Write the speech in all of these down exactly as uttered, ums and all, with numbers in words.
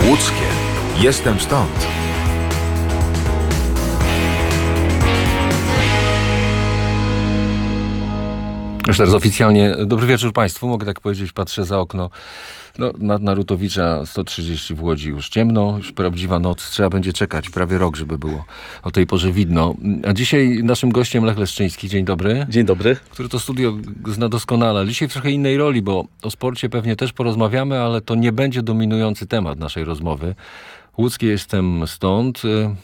Łódzkie. Jestem stąd. Już teraz oficjalnie, dobry wieczór Państwu, mogę tak powiedzieć, patrzę za okno. No, na Narutowicza sto trzydzieści w Łodzi już ciemno, już prawdziwa noc, trzeba będzie czekać prawie rok, żeby było o tej porze widno. A dzisiaj naszym gościem Lech Leszczyński, dzień dobry. Dzień dobry. Który to studio zna doskonale. Dzisiaj w trochę innej roli, bo o sporcie pewnie też porozmawiamy, ale to nie będzie dominujący temat naszej rozmowy. Łódzkie jestem stąd.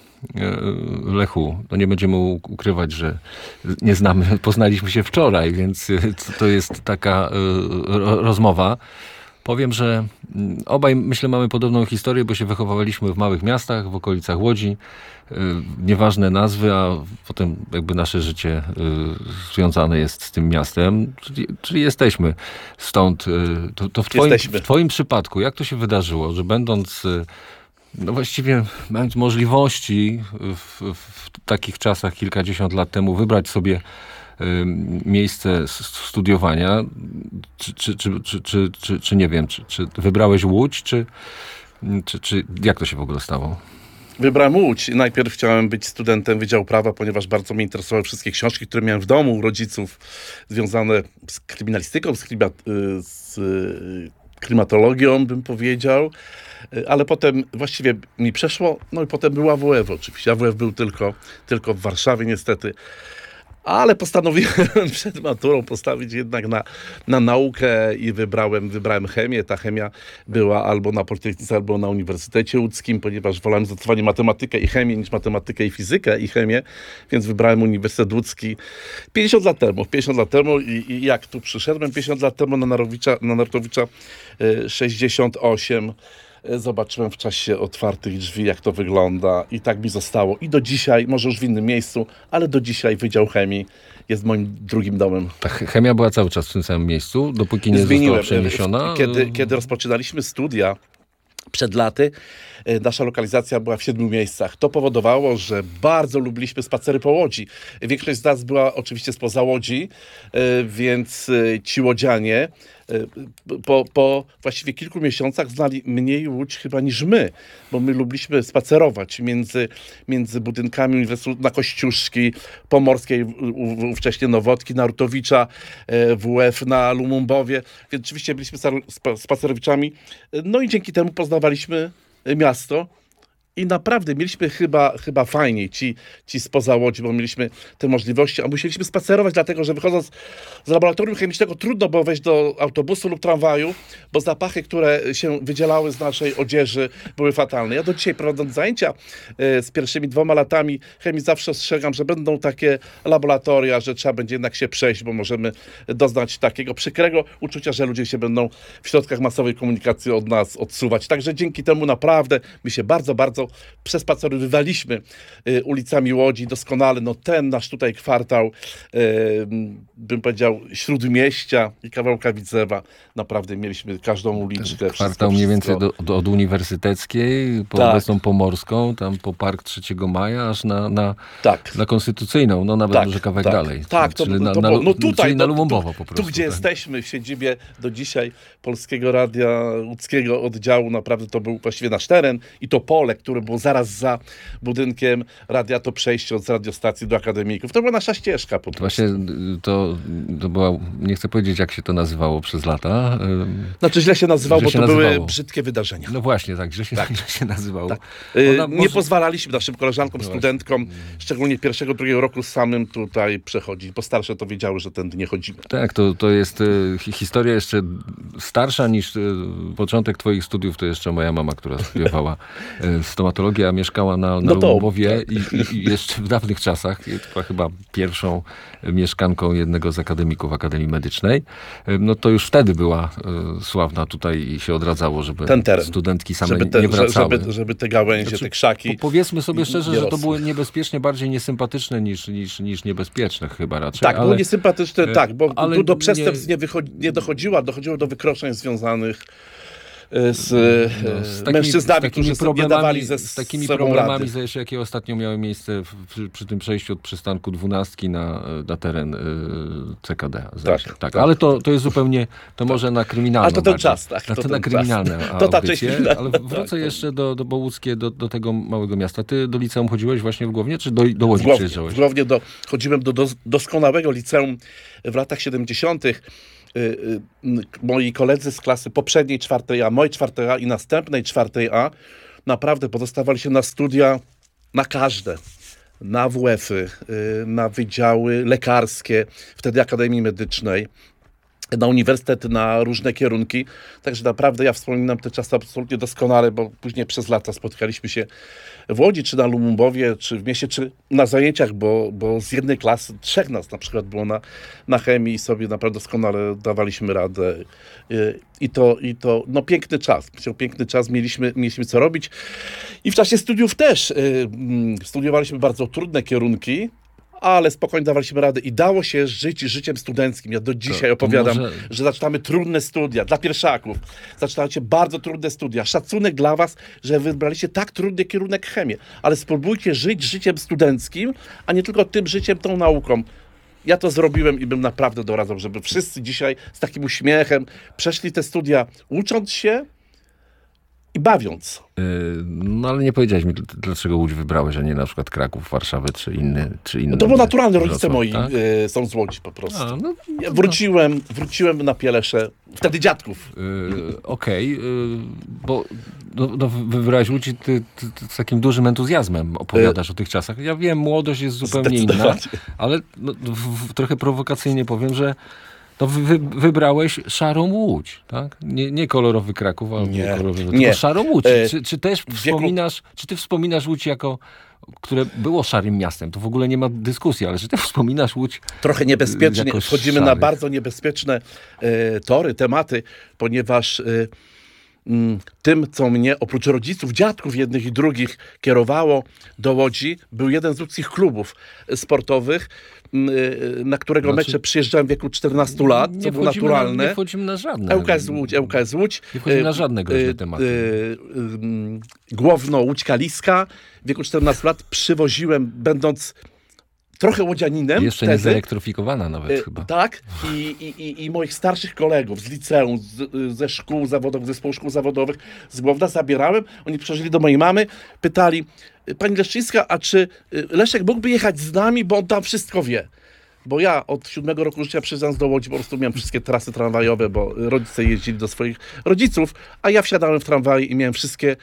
Lechu, no nie będziemy ukrywać, że nie znamy, poznaliśmy się wczoraj, więc to jest taka rozmowa. Powiem, że obaj, myślę, mamy podobną historię, bo się wychowywaliśmy w małych miastach, w okolicach Łodzi. Nieważne nazwy, a potem jakby nasze życie związane jest z tym miastem. Czyli, czyli jesteśmy stąd. To, to w, twoim, jesteśmy. w twoim przypadku, jak to się wydarzyło, że będąc... No właściwie mając możliwości w, w takich czasach, kilkadziesiąt lat temu, wybrać sobie y, miejsce studiowania, czy, czy, czy, czy, czy, czy, czy nie wiem, czy, czy wybrałeś Łódź, czy, czy, czy jak to się w ogóle stało? Wybrałem Łódź. Najpierw chciałem być studentem Wydziału Prawa, ponieważ bardzo mnie interesowały wszystkie książki, które miałem w domu u rodziców, związane z kryminalistyką, z, klimat, z klimatologią, bym powiedział. Ale potem właściwie mi przeszło, no i potem był A W F oczywiście. A W F był tylko, tylko w Warszawie niestety. Ale postanowiłem przed maturą postawić jednak na, na naukę i wybrałem, wybrałem chemię. Ta chemia była albo na Politechnice, albo na Uniwersytecie Łódzkim, ponieważ wolałem zdecydowanie matematykę i chemię niż matematykę i fizykę i chemię, więc wybrałem Uniwersytet Łódzki pięćdziesiąt lat temu. pięćdziesiąt lat temu i, i jak tu przyszedłem pięćdziesiąt lat temu na Narutowicza, na Narutowicza sześćdziesiąt osiem. Zobaczyłem w czasie otwartych drzwi, jak to wygląda i tak mi zostało. I do dzisiaj, może już w innym miejscu, ale do dzisiaj Wydział Chemii jest moim drugim domem. Ta chemia była cały czas w tym samym miejscu, dopóki nie Zmieniłem. została przeniesiona? Kiedy, kiedy rozpoczynaliśmy studia przed laty, nasza lokalizacja była w siedmiu miejscach. To powodowało, że bardzo lubiliśmy spacery po Łodzi. Większość z nas była oczywiście spoza Łodzi, więc ci łodzianie po, po właściwie kilku miesiącach znali mniej Łódź chyba niż my, bo my lubiliśmy spacerować między, między budynkami Uniwersytetu na Kościuszki, Pomorskiej, wcześniej Nowotki, Narutowicza, W U F na Lumumbowie, więc oczywiście byliśmy spacerowiczami. No i dzięki temu poznawaliśmy miasto. I naprawdę mieliśmy chyba, chyba fajniej ci, ci spoza Łodzi, bo mieliśmy te możliwości, a musieliśmy spacerować, dlatego że wychodząc z laboratorium chemicznego trudno było wejść do autobusu lub tramwaju, bo zapachy, które się wydzielały z naszej odzieży, były fatalne. Ja do dzisiaj, prowadząc zajęcia y, z pierwszymi dwoma latami chemii, zawsze ostrzegam, że będą takie laboratoria, że trzeba będzie jednak się przejść, bo możemy doznać takiego przykrego uczucia, że ludzie się będą w środkach masowej komunikacji od nas odsuwać. Także dzięki temu naprawdę my się bardzo, bardzo przespacerowywaliśmy y, ulicami Łodzi doskonale. No ten nasz tutaj kwartał, y, bym powiedział, Śródmieścia i kawałka Widzewa. Naprawdę mieliśmy każdą uliczkę. Kwartał mniej więcej do, do, od Uniwersyteckiej, po tak. obecną Pomorską, tam po Park trzeciego maja, aż na, na, tak. na Konstytucyjną. No nawet tak, może kawałek tak. dalej. Tak, to, czyli to, na, to, na, no tutaj, czyli na no, Lumumbowo tu, po prostu. Tu, gdzie tak. jesteśmy, w siedzibie do dzisiaj Polskiego Radia Łódzkiego oddziału, naprawdę to był właściwie nasz teren i to pole, które było zaraz za budynkiem radia, to przejście od radiostacji do akademików. To była nasza ścieżka po prostu. Właśnie to, to była, nie chcę powiedzieć, jak się to nazywało przez lata. Znaczy źle się nazywało, źle bo się to nazywało. były brzydkie wydarzenia. No właśnie, tak, źle się, Tak. źle się nazywało. Tak. Yy, Ona nie może... pozwalaliśmy naszym koleżankom, No studentkom, szczególnie pierwszego, drugiego roku samym tutaj przechodzić, bo starsze to wiedziały, że tędy nie chodzimy. Tak, to, to jest y, historia jeszcze starsza niż y, początek twoich studiów. To jeszcze moja mama, która studiowała y, stomatologię, a mieszkała na, na No to- Lumumbowie tak. i, i, i jeszcze w dawnych czasach była chyba pierwszą mieszkanką jednego z akademików Akademii Medycznej. Y, No to już wtedy była y, sławna tutaj i się odradzało, żeby Ten teren. studentki same Żeby te, nie wracały. żeby, żeby te gałęzie, Znaczy, te krzaki... Po, powiedzmy sobie nie- szczerze, nie że to rosły. było niebezpiecznie bardziej niesympatyczne niż, niż, niż niebezpieczne chyba raczej. Tak, ale... było niesympatyczne, tak, bo ale tu do nie- przestępstw nie, wychodzi, nie dochodziło, a dochodziło do wykroczeń związanych z, No, z takimi, mężczyznami, z takimi którzy sobie problemami, dawali ze z takimi sobą problemami, rady. zdaje się, jakie ostatnio miały miejsce w, przy, przy tym przejściu od przystanku dwunastki na, na teren y, C K D. Tak, się. tak, tak. Ale to, to jest zupełnie, to może na kryminalną Ale to ten bardziej. czas, tak, Na, to to ten na kryminalne czas. a To ta audycje, część ale wrócę tak, to- jeszcze do, do Bołuckie, do, do tego małego miasta. Ty do liceum chodziłeś właśnie w Głownie, czy do, do W Łodzi Głownie, przyjeżdżałeś? w Głownie do, chodziłem do, do doskonałego liceum w latach siedemdziesiątych. Y, y, moi koledzy z klasy poprzedniej czwartej A, mojej czwartej A i następnej czwartej A naprawdę pozostawali się na studia, na każde, na W F-y, y, na wydziały lekarskie, wtedy Akademii Medycznej, na uniwersytet, na różne kierunki. Także naprawdę ja wspominam te czasy absolutnie doskonale, bo później przez lata spotkaliśmy się w Łodzi, czy na Lumumbowie, czy w mieście, czy na zajęciach, bo, bo z jednej klasy trzech nas na przykład było na, na chemii i sobie naprawdę doskonale dawaliśmy radę. Y, I to, i to no piękny czas. Myślę, piękny czas, mieliśmy, mieliśmy co robić. I w czasie studiów też y, mm, studiowaliśmy bardzo trudne kierunki, ale spokojnie dawaliśmy radę i dało się żyć życiem studenckim. Ja do dzisiaj To- to opowiadam, może- że zaczynamy trudne studia dla pierwszaków. Zaczynacie bardzo trudne studia. Szacunek dla was, że wybraliście tak trudny kierunek chemię. Ale spróbujcie żyć życiem studenckim, a nie tylko tym życiem, tą nauką. Ja to zrobiłem i bym naprawdę doradzał, żeby wszyscy dzisiaj z takim uśmiechem przeszli te studia, ucząc się i bawiąc. Y, No ale nie powiedziałeś mi, dl- dlaczego Łódź wybrałeś, a nie na przykład Kraków, Warszawę, czy inny, czy inny. No to było naturalne, rodzice Wrocław, moi tak? y, są z Łodzi po prostu. A, no, Ja wróciłem, wróciłem na Pielesze, wtedy dziadków. y, Okej, y, bo no, no, wybrałeś Łódź i ty, ty, ty z takim dużym entuzjazmem opowiadasz o tych czasach. Ja wiem, młodość jest zupełnie inna, Zdecydowanie. ale no, w, w, trochę prowokacyjnie powiem, że no, wy, wy, wybrałeś szarą Łódź, tak? Nie, nie kolorowy Kraków, albo Nie, kolorowy, nie. tylko szarą Łódź. E, Czy, czy też wieku- wspominasz, czy ty wspominasz Łódź jako, które było szarym miastem? To w ogóle nie ma dyskusji, ale czy ty wspominasz Łódź Trochę niebezpiecznie, Jako wchodzimy na szary. bardzo niebezpieczne e, tory, tematy, ponieważ e, mm, tym, co mnie oprócz rodziców, dziadków jednych i drugich kierowało do Łodzi, był jeden z łódzkich klubów sportowych, m, e, na którego Znaczy- mecze przyjeżdżałem w wieku czternastu lat, co było wchodzimy naturalne. Na, nie wchodzimy na żadne. L K S Łódź, L K S Łódź. Nie wchodzimy na e, żadne groźne e, tematy. e, mm, Głowno, Łódź Kaliska. W wieku czternastu lat przywoziłem, będąc trochę łodzianinem. Jeszcze nie wtedy, zaelektrofikowana nawet e, chyba. Tak. I, i, i, I moich starszych kolegów z liceum, z, ze szkół zawodowych, zespołu szkół zawodowych z Głowna zabierałem. Oni przychodzili do mojej mamy, pytali: pani Leszczyńska, a czy y, Leszek mógłby jechać z nami, bo on tam wszystko wie. Bo ja od siódmego roku życia przyjeżdżając do Łodzi po prostu miałem wszystkie trasy tramwajowe, bo rodzice jeździli do swoich rodziców, a ja wsiadałem w tramwaj i miałem wszystkie,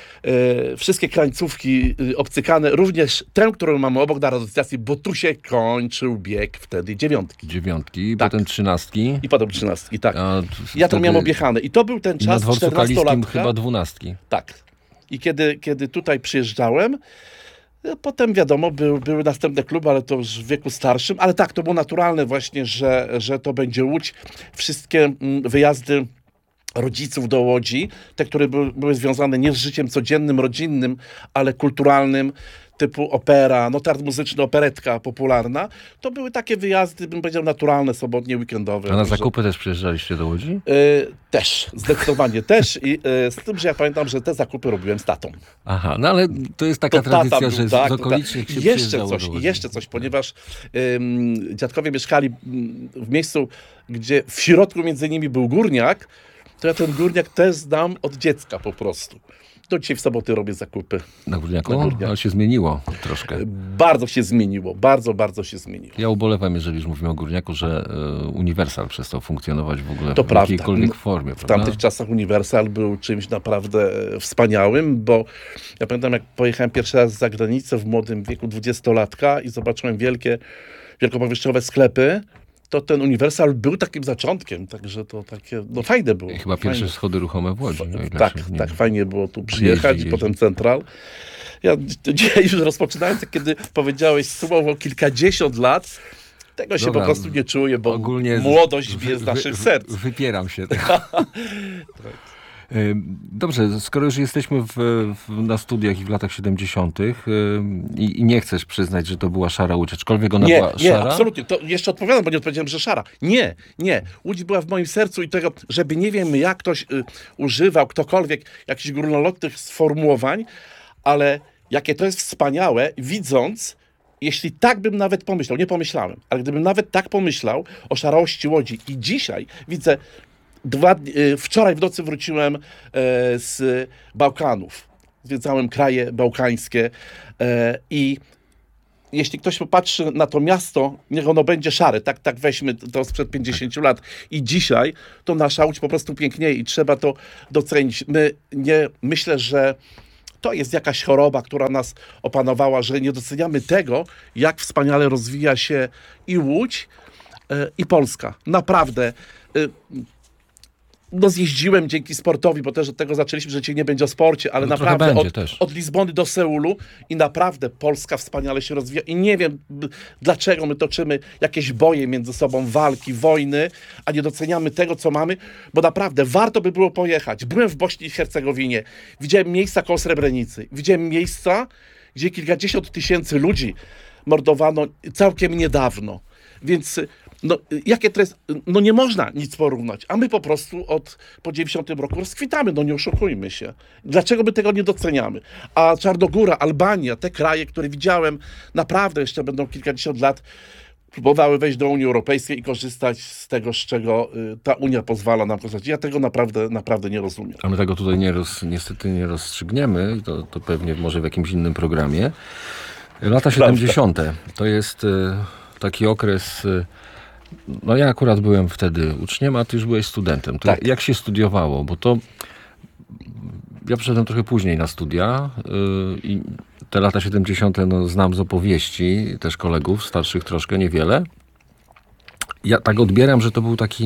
e, wszystkie krańcówki e, obcykane, również tę, którą mamy obok na radiostacji, bo tu się kończył bieg wtedy dziewiątki. Dziewiątki, Tak. potem trzynastki. I potem trzynastki, tak. A Ja to wtedy miałem objechane. I to był ten i na czas dworcu kaliskim czternastolatka. chyba dwunastki. Tak. I kiedy, kiedy tutaj przyjeżdżałem, no, potem wiadomo, był, były następne kluby, ale to już w wieku starszym. Ale tak, to było naturalne właśnie, że, że to będzie Łódź. Wszystkie mm, wyjazdy rodziców do Łodzi, te, które były, były związane nie z życiem codziennym, rodzinnym, ale kulturalnym, typu opera, no teatr muzyczny, operetka popularna, to były takie wyjazdy, bym powiedział, naturalne, sobotnie, weekendowe. A na Także- zakupy też przyjeżdżaliście do Łodzi? Y, też, zdecydowanie też. I y, z tym, że ja pamiętam, że te zakupy robiłem z tatą. Aha, no ale to jest taka To tata tradycja, był, że z- tak, z to okolicznych tak. się Jeszcze przyjeżdżało coś, do Łodzi. jeszcze coś, ponieważ ym, dziadkowie mieszkali ym, w miejscu, gdzie w środku między nimi był górniak, to ja ten górniak też znam od dziecka po prostu. Do dzisiaj w soboty robię zakupy. Na Górniaku? Na Górniaku. Ale się zmieniło troszkę. Bardzo się zmieniło, bardzo, bardzo się zmieniło. Ja ubolewam, jeżeli już mówimy o Górniaku, że e, Uniwersal przestał funkcjonować w ogóle To w prawda. jakiejkolwiek formie. W prawda? tamtych czasach Uniwersal był czymś naprawdę e, wspaniałym, bo ja pamiętam, jak pojechałem pierwszy raz za granicę w młodym wieku dwudziestolatka i zobaczyłem wielkie, wielkopowierzchniowe sklepy, to ten Uniwersal był takim zaczątkiem, także to takie, no fajne było. I chyba pierwsze Fajne. schody ruchome w Łodzi. o ile Tak, się nie- tak, fajnie było tu przyjechać Jeździ, i jeździ. potem Central. Ja d- dzisiaj już rozpoczynając, kiedy powiedziałeś słowo kilkadziesiąt lat, tego się Dobra, po prostu nie czuję, bo Ogólnie z- młodość wy- bije z wy- naszych wy- serc. Wypieram się. Dobrze, skoro już jesteśmy w, w, na studiach i w latach siedemdziesiątych i, i nie chcesz przyznać, że to była szara Łódź, aczkolwiek ona nie, była nie, szara? absolutnie. To jeszcze odpowiadam, bo nie odpowiedziałem, że szara. Nie, nie. Łódź była w moim sercu i tego, żeby nie wiem, jak ktoś y, używał, ktokolwiek, jakichś górnolotnych sformułowań, ale jakie to jest wspaniałe, widząc, jeśli tak bym nawet pomyślał, nie pomyślałem, ale gdybym nawet tak pomyślał o szarości Łodzi i dzisiaj widzę, dwa, y, wczoraj w nocy wróciłem y, z Bałkanów. Zwiedzałem kraje bałkańskie y, i jeśli ktoś popatrzy na to miasto, niech ono będzie szare, tak, tak weźmy to sprzed pięćdziesięciu lat i dzisiaj, to nasza Łódź po prostu pięknieje i trzeba to docenić. My nie, myślę, że to jest jakaś choroba, która nas opanowała, że nie doceniamy tego, jak wspaniale rozwija się i Łódź, e, i Polska. Naprawdę. E, no zjeździłem dzięki sportowi, bo też od tego zaczęliśmy, że dzisiaj nie będzie o sporcie, ale No trochę naprawdę będzie od, też. od Lizbony do Seulu i naprawdę Polska wspaniale się rozwija i nie wiem, b- dlaczego my toczymy jakieś boje między sobą, walki, wojny, a nie doceniamy tego, co mamy, bo naprawdę warto by było pojechać. Byłem w Bośni i Hercegowinie, widziałem miejsca koło Srebrenicy, widziałem miejsca, gdzie kilkadziesiąt tysięcy ludzi mordowano całkiem niedawno, więc no, jakie to jest, no nie można nic porównać, a my po prostu od po dziewięćdziesiątym roku rozkwitamy, no nie oszukujmy się. Dlaczego my tego nie doceniamy? A Czarnogóra, Albania, te kraje, które widziałem, naprawdę jeszcze będą kilkadziesiąt lat próbowały wejść do Unii Europejskiej i korzystać z tego, z czego y, ta Unia pozwala nam korzystać. Ja tego naprawdę, naprawdę nie rozumiem. A my tego tutaj nie roz, niestety nie rozstrzygniemy, to, to pewnie może w jakimś innym programie. Lata siedemdziesiąte to jest y, taki okres... Y, No ja akurat byłem wtedy uczniem, a ty już byłeś studentem. To Tak. Jak się studiowało? Bo to ja przyszedłem trochę później na studia yy, i te lata siedemdziesiąte no, znam z opowieści też kolegów, starszych troszkę, niewiele. Ja tak odbieram, że to był taki,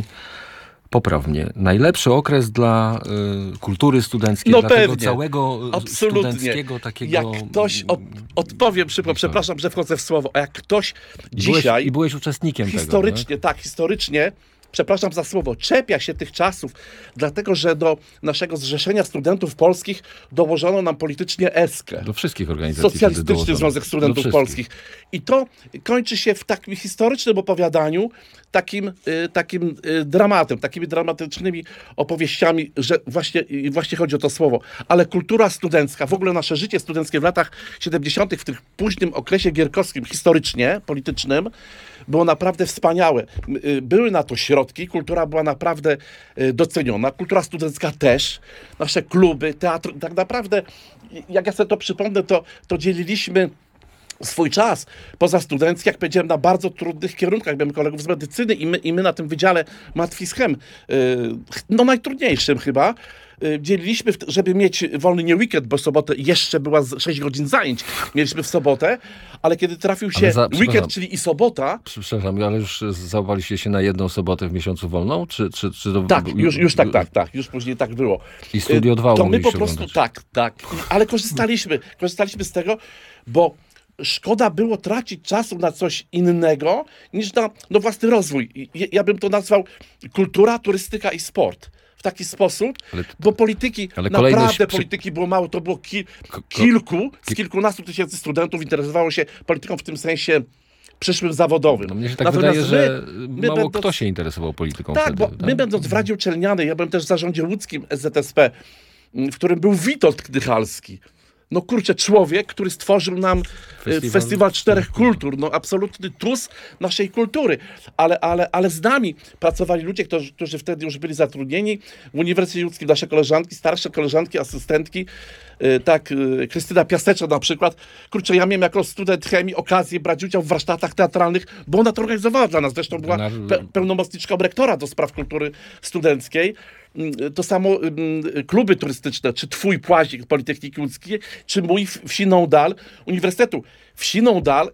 popraw mnie, najlepszy okres dla y, kultury studenckiej, No dla tego pewnie. całego y, Absolutnie. studenckiego takiego... Jak ktoś, od, odpowiem szybko, przepraszam, że wchodzę w słowo, a jak ktoś I byłeś, dzisiaj... I byłeś uczestnikiem Historycznie, tego, tak? tak, historycznie, przepraszam za słowo, czepia się tych czasów, dlatego że do naszego Zrzeszenia Studentów Polskich dołożono nam politycznie eskę. Do wszystkich organizacji. wtedy Socjalistyczny dołożono. Związek Do Studentów wszystkich. Polskich. I to kończy się w takim historycznym opowiadaniu, takim, y, takim y, dramatem, takimi dramatycznymi opowieściami, że właśnie, y, właśnie chodzi o to słowo. Ale kultura studencka, w ogóle nasze życie studenckie w latach siedemdziesiątych, w tym późnym okresie gierkowskim, historycznie, politycznym, było naprawdę wspaniałe. Y, Były na to środki, kultura była naprawdę y, doceniona, kultura studencka też, nasze kluby, teatr, tak naprawdę, jak ja sobie to przypomnę, to, to dzieliliśmy swój czas pozastudencki, jak powiedziałem, na bardzo trudnych kierunkach. Miałem kolegów z medycyny i my, i my na tym wydziale matwi schem, yy, no najtrudniejszym chyba, yy, dzieliliśmy, w- żeby mieć wolny nie weekend, bo sobotę jeszcze była z- sześć godzin zajęć, mieliśmy w sobotę, ale kiedy trafił się Ale za- przepraszam. weekend, czyli i sobota, Przepraszam, ale już załapaliście się na jedną sobotę w miesiącu wolną? Czy, czy, czy to... tak, już, już tak, tak, tak, już później tak było. I Studio dwa To my mogliście po prostu, oglądać. tak, tak, I- ale korzystaliśmy, korzystaliśmy z tego, bo szkoda było tracić czasu na coś innego niż na no, własny rozwój. I- Ja, ja bym to nazwał kultura, turystyka i sport. W taki sposób, Ale- bo polityki, ale naprawdę kolejność przy- polityki było mało, to było ki, ko- kilku, z kilkunastu tysięcy studentów interesowało się polityką w tym sensie przyszłym zawodowym. No mnie się tak Natomiast wydaje, że my- my mało będąc- kto się interesował polityką tak, wtedy. bo my będąc w Radzie Uczelnianej, ja byłem też w zarządzie łódzkim S Z S P, m, w którym był Witold Knychalski. No kurczę, człowiek, który stworzył nam Festiwal Festiwal, Festiwal Czterech Kultur, no absolutny tus naszej kultury. Ale, ale, ale z nami pracowali ludzie, którzy, którzy wtedy już byli zatrudnieni w Uniwersytecie Łódzkim, nasze koleżanki, starsze koleżanki, asystentki, y, tak, y, Krystyna Piasecza na przykład. Kurczę, ja miałem jako student chemii okazję brać udział w warsztatach teatralnych, bo ona to organizowała dla nas. Zresztą była Na- pe pełnomocniczką rektora do spraw kultury studenckiej. Mm, To samo mm, kluby turystyczne, czy twój Płazik Politechniki Łódzkiej, czy mój w- Wsiną Dal Uniwersytetu. Wsiną Dal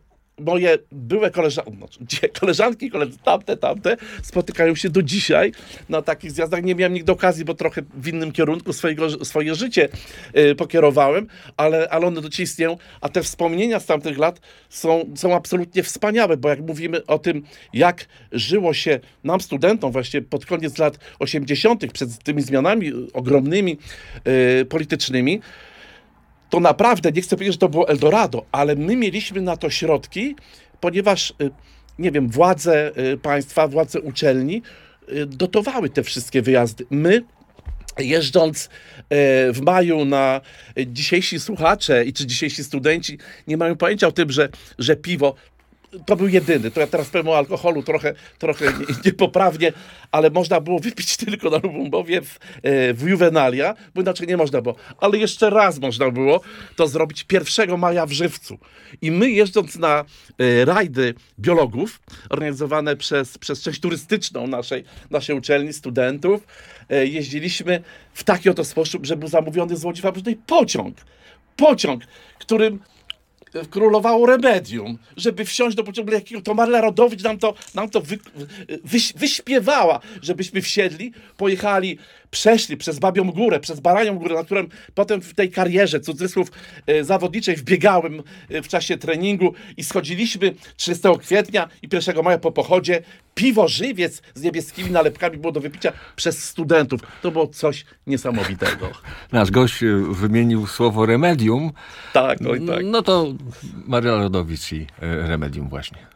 moje były koleżanki, znaczy, koleżanki, koledzy, tamte, tamte, spotykają się do dzisiaj na takich zjazdach. Nie miałem nigdy okazji, bo trochę w innym kierunku swojego, swoje życie y, pokierowałem, ale, ale one do dzisiaj istnieją, a te wspomnienia z tamtych lat są, są absolutnie wspaniałe, bo jak mówimy o tym, jak żyło się nam, studentom, właśnie pod koniec lat osiemdziesiątych, przed tymi zmianami ogromnymi y, politycznymi, to naprawdę, nie chcę powiedzieć, że to było Eldorado, ale my mieliśmy na to środki, ponieważ, nie wiem, władze państwa, władze uczelni dotowały te wszystkie wyjazdy. My, jeżdżąc w maju na dzisiejsi słuchacze i czy dzisiejsi studenci nie mają pojęcia o tym, że, że piwo to był jedyny. To ja teraz powiem o alkoholu trochę, trochę nie, niepoprawnie, ale można było wypić tylko na Lubombowie w, w Juvenalia, bo inaczej nie można było. Ale jeszcze raz można było to zrobić pierwszego maja w Żywcu. I my, jeżdżąc na e, rajdy biologów, organizowane przez, przez część turystyczną naszej, naszej uczelni, studentów, e, jeździliśmy w taki oto sposób, że był zamówiony z Łodzi Fabrycznej pociąg. Pociąg, którym królowało remedium, żeby wsiąść do pociągu jakiego, to Maryla Rodowicz nam to, nam to wy, wy, wyśpiewała, żebyśmy wsiedli, pojechali, przeszli przez Babią Górę, przez Baranią Górę, na którym potem w tej karierze, cudzysłów, e, zawodniczej wbiegałem e, w czasie treningu i schodziliśmy trzydziestego kwietnia i pierwszego maja po pochodzie. Piwo Żywiec z niebieskimi nalepkami było do wypicia przez studentów. To było coś niesamowitego. Nasz gość wymienił słowo remedium. Tak, oj tak. No to Maryla Rodowicz i Remedium właśnie.